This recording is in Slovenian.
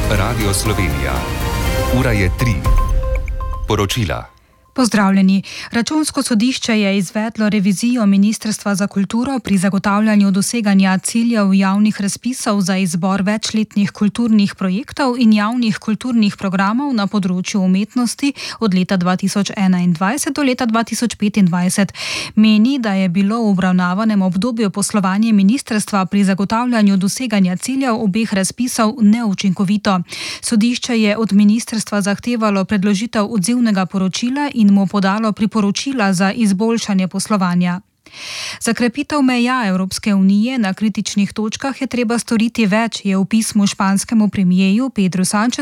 Radio Slovenija. Ura je 3. Poročila. Pozdravljeni. Računsko sodišče je izvedlo revizijo Ministrstva za kulturo pri zagotavljanju doseganja ciljev javnih razpisov za izbor večletnih kulturnih projektov in javnih kulturnih programov na področju umetnosti od leta 2021 do leta 2025. Meni, da je bilo v obravnavanem obdobju poslovanje ministrstva pri zagotavljanju doseganja ciljev obeh razpisov neučinkovito. Sodišče je od ministrstva zahtevalo predložitev odzivnega poročila in mu podalo priporočila za izboljšanje poslovanja. Za krepitev meja Evropske unije na kritičnih točkah je treba storiti več, je v pismu španskemu premierju Pedru Sanchezu